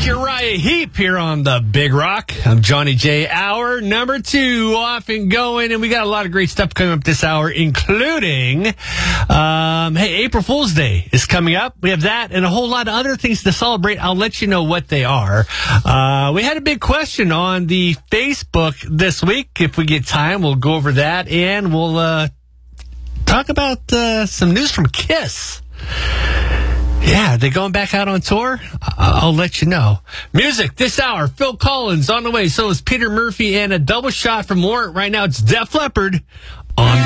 Uriah Heep here on the Big Rock. I'm Johnny J. Hour number 2 off and going, and we got a lot of great stuff coming up this hour, including, April Fool's Day is coming up. We have that and a whole lot of other things to celebrate. I'll let you know what they are. We had a big question on the Facebook this week. If we get time, we'll go over that, and we'll talk about some news from Kiss. Yeah, they're going back out on tour. I'll let you know. Music this hour, Phil Collins on the way. So is Peter Murphy, and a double shot from Warrant right now. It's Def Leppard on